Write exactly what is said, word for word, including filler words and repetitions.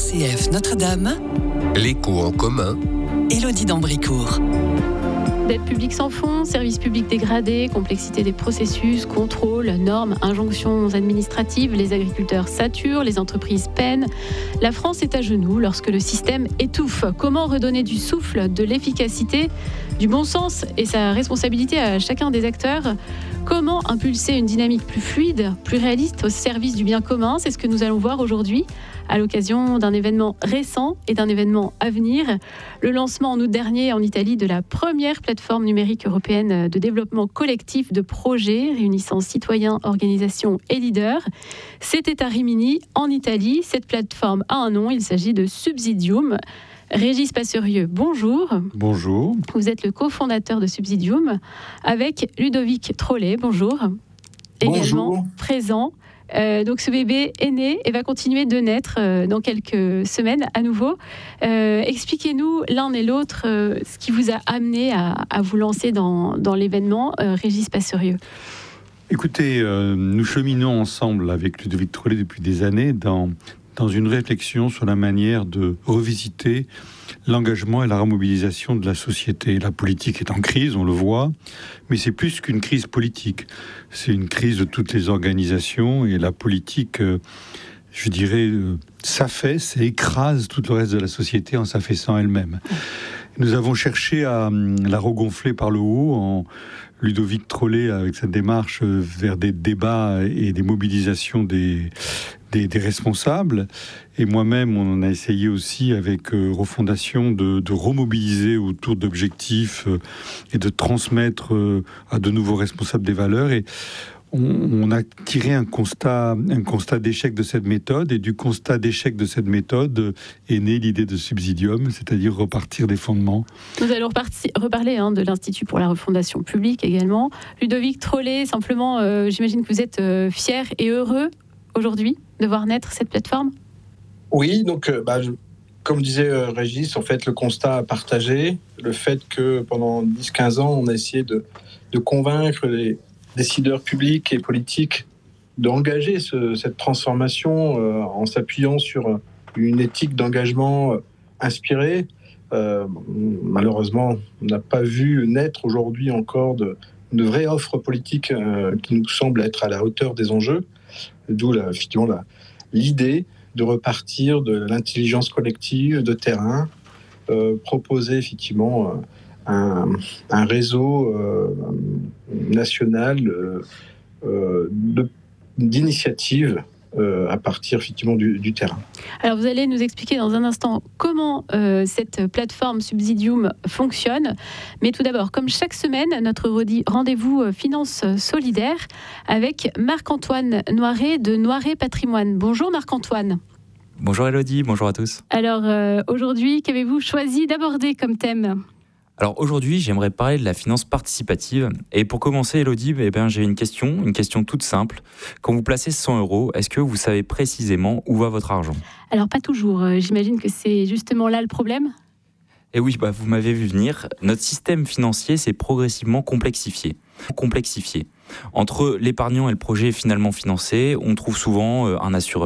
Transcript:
C F Notre-Dame, L'écho en commun, Élodie d'Ambricourt. Dette publique sans fonds, services publics dégradés, complexité des processus, contrôles, normes, injonctions administratives, les agriculteurs saturent, les entreprises peinent. La France est à genoux lorsque le système étouffe. Comment redonner du souffle, de l'efficacité, du bon sens et sa responsabilité à chacun des acteurs ? Comment impulser une dynamique plus fluide, plus réaliste au service du bien commun ? C'est ce que nous allons voir aujourd'hui à l'occasion d'un événement récent et d'un événement à venir. Le lancement en août dernier en Italie de la première plateforme numérique européenne de développement collectif de projets réunissant citoyens, organisations et leaders. C'était à Rimini, en Italie. Cette plateforme a un nom, il s'agit de Subsidium. Régis Passerieux, bonjour. Bonjour. Vous êtes le cofondateur de Subsidium avec Ludovic Trollet, bonjour. Bonjour. Également présent. Euh, donc ce bébé est né et va continuer de naître euh, dans quelques semaines à nouveau. Euh, expliquez-nous l'un et l'autre euh, ce qui vous a amené à, à vous lancer dans, dans l'événement. Euh, Régis Passerieux. Écoutez, euh, nous cheminons ensemble avec Ludovic Trollet depuis des années dans, dans une réflexion sur la manière de revisiter l'engagement et la remobilisation de la société. La politique est en crise, on le voit, mais c'est plus qu'une crise politique. C'est une crise de toutes les organisations et la politique, euh, je dirais, euh, s'affaisse et écrase tout le reste de la société en s'affaissant elle-même. Nous avons cherché à euh, la regonfler par le haut en Ludovic Trollet avec cette démarche euh, vers des débats et des mobilisations des Des, des responsables, et moi-même on en a essayé aussi avec euh, Refondation de, de remobiliser autour d'objectifs euh, et de transmettre euh, à de nouveaux responsables des valeurs, et on, on a tiré un constat, un constat d'échec de cette méthode, et du constat d'échec de cette méthode euh, est née l'idée de Subsidium, c'est-à-dire repartir des fondements. Nous allons repartir, reparler hein, de l'Institut pour la refondation publique également. Ludovic Trollet, simplement, euh, j'imagine que vous êtes euh, fier et heureux aujourd'hui de voir naître cette plateforme ? Oui, donc euh, bah, je, comme disait euh, Régis, en fait, le constat partagé, le fait que pendant dix à quinze ans, on a essayé de, de convaincre les décideurs publics et politiques d'engager ce, cette transformation euh, en s'appuyant sur une éthique d'engagement euh, inspirée. Euh, malheureusement, on n'a pas vu naître aujourd'hui encore de, de vraies offres politiques euh, qui nous semblent être à la hauteur des enjeux. D'où la, effectivement la, l'idée de repartir de l'intelligence collective de terrain, euh, proposer effectivement un, un réseau euh, national euh, euh, de, d'initiatives euh, à partir effectivement du, du terrain. Alors vous allez nous expliquer dans un instant comment euh, cette plateforme Subsidium fonctionne. Mais tout d'abord, comme chaque semaine, notre rendez-vous Finance Solidaire avec Marc-Antoine Noiret de Noiret Patrimoine. Bonjour Marc-Antoine. Bonjour Élodie, bonjour à tous. Alors euh, aujourd'hui, qu'avez-vous choisi d'aborder comme thème ? Alors aujourd'hui, j'aimerais parler de la finance participative. Et pour commencer, Élodie, eh bien, j'ai une question, une question toute simple. Quand vous placez cent euros, est-ce que vous savez précisément où va votre argent ? Alors pas toujours, j'imagine que c'est justement là le problème ? Et oui, bah, vous m'avez vu venir. Notre système financier s'est progressivement complexifié. complexifié. Entre l'épargnant et le projet finalement financé, on trouve souvent un assureur,